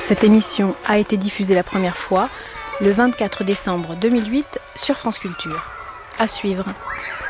Cette émission a été diffusée la première fois le 24 décembre 2008 sur France Culture. À suivre.